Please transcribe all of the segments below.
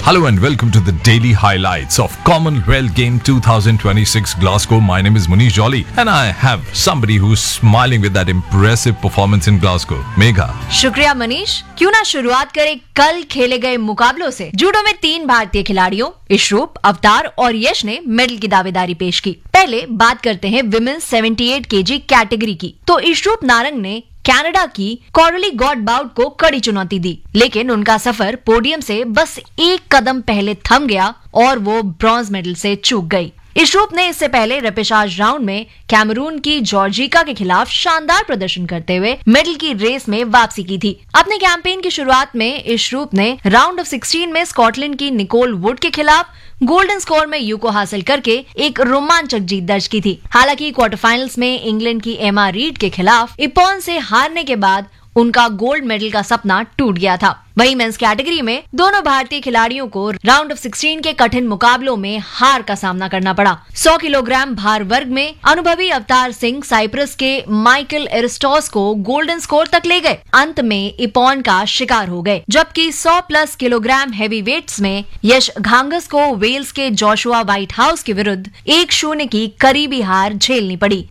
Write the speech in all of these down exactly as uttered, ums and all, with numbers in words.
Hello and welcome to the daily highlights of Commonwealth Game twenty twenty-six Glasgow. My name is Munish Jolly and I have somebody who's smiling with that impressive performance in Glasgow. Megha. शुक्रिया मनीष। क्यों ना शुरुआत करें कल खेले गए मुकाबलों से। जूडो में तीन भारतीय खिलाड़ियों इशरूप, अवतार और यश ने मेडल की दावेदारी पेश की। पहले बात करते हैं विमेंस अठहत्तर केजी कैटेगरी की। तो इशरूप नारंग ने कनाडा की कॉरली गॉडबाउट को कड़ी चुनौती दी, लेकिन उनका सफर पोडियम से बस एक कदम पहले थम गया और वो ब्रॉन्ज मेडल से चूक गई। इशरूप ने इससे पहले रेपेशाज राउंड में कैमरून की जॉर्जिका के खिलाफ शानदार प्रदर्शन करते हुए मेडल की रेस में वापसी की थी। अपने कैंपेन की शुरुआत में इशरूप ने राउंड ऑफ सोलह में स्कॉटलैंड की निकोल वुड के खिलाफ गोल्डन स्कोर में यूको हासिल करके एक रोमांचक जीत दर्ज की थी। हालांकि क्वार्टर फाइनल्स में इंग्लैंड की एमा रीड के खिलाफ इपॉन से हारने के बाद उनका गोल्ड मेडल का सपना टूट गया था। वहीं मेंस कैटेगरी में दोनों भारतीय खिलाड़ियों को राउंड ऑफ सोलह के कठिन मुकाबलों में हार का सामना करना पड़ा। सौ किलोग्राम भार वर्ग में अनुभवी अवतार सिंह साइप्रस के माइकल एरिस्टॉस को गोल्डन स्कोर तक ले गए, अंत में इपॉन का शिकार हो गए। जबकि सौ प्लस किलोग्राम हैवी वेट्स में यश घांगस को वेल्स के जोशुआ व्हाइट हाउस के विरुद्ध एक शून्य की करीबी हार झेलनी पड़ी।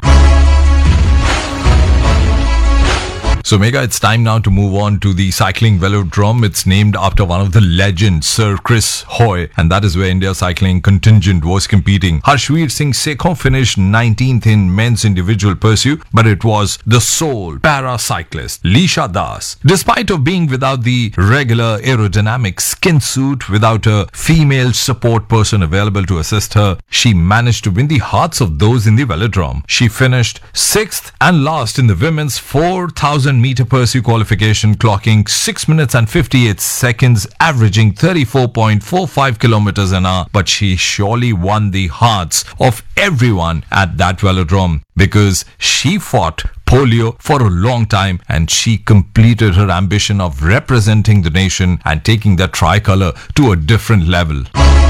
So Megha, it's time now to move on to the cycling velodrome. It's named after one of the legends, Sir Chris Hoy, and that is where India's cycling contingent was competing. Harshveer Singh Sekhon finished nineteenth in men's individual pursuit, but it was the sole para-cyclist, Lisha Das. Despite of being without the regular aerodynamic skin suit, without a female support person available to assist her, she managed to win the hearts of those in the velodrome. She finished sixth and last in the women's four thousand meter pursuit qualification, clocking six minutes and fifty-eight seconds, averaging thirty-four point four five kilometers an hour. But she surely won the hearts of everyone at that velodrome because she fought polio for a long time and she completed her ambition of representing the nation and taking the tricolour to a different level.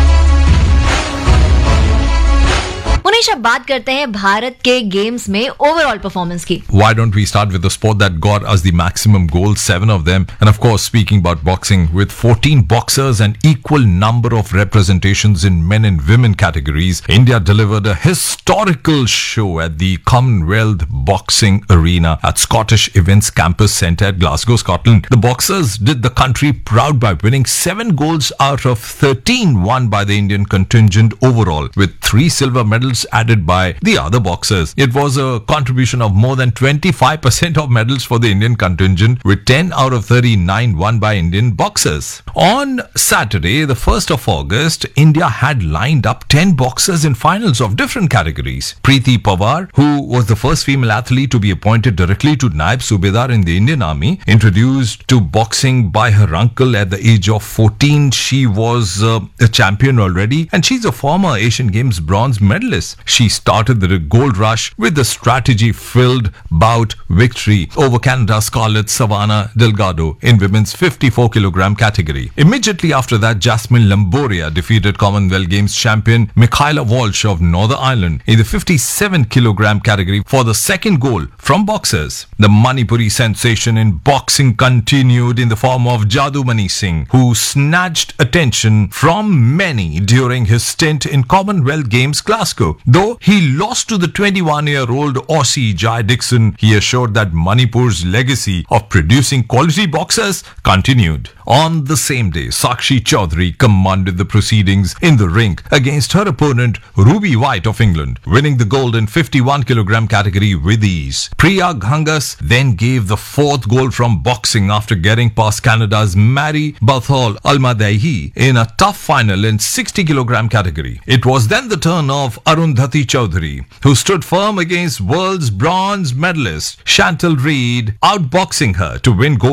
Munish, अब बात करते हैं भारत के games में overall performance की। Why don't we start with the sport that got us the maximum goals, seven of them, and of course, speaking about boxing, with fourteen boxers and equal number of representations in men and women categories, India delivered a historical show at the Commonwealth Boxing Arena at Scottish Events Campus Centre at Glasgow, Scotland. The boxers did the country proud by winning seven golds out of thirteen won by the Indian contingent overall, with three silver medals added by the other boxers. It was a contribution of more than twenty-five percent of medals for the Indian contingent, with ten out of thirty-nine won by Indian boxers. On Saturday, the first of August, India had lined up ten boxers in finals of different categories. Preeti Pawar, who was the first female athlete to be appointed directly to Naib Subedar in the Indian Army, introduced to boxing by her uncle at the age of fourteen. She was uh, a champion already and she's a former Asian Games bronze medalist. She started the gold rush with a strategy-filled bout victory over Canada's Scarlett Savannah Delgado in women's fifty-four kilogram category. Immediately after that, Jasmine Lamboria defeated Commonwealth Games champion Michaela Walsh of Northern Ireland in the fifty-seven kilogram category for the second goal from boxers. The Manipuri sensation in boxing continued in the form of Jadoo Mani Singh, who snatched attention from many during his stint in Commonwealth Games Glasgow. Though he lost to the twenty-one-year-old Aussie Jai Dixon, he assured that Manipur's legacy of producing quality boxers continued. On the same day, Sakshi Chaudhary commanded the proceedings in the ring against her opponent Ruby White of England, winning the gold in fifty-one kilogram category with ease. Priya Ghangas then gave the fourth gold from boxing after getting past Canada's Mary Bathol Almadehi in a tough final in sixty kilogram category. It was then the turn of Arundhati Chaudhary, who stood firm against world's bronze medalist Chantal Reid, outboxing her to win gold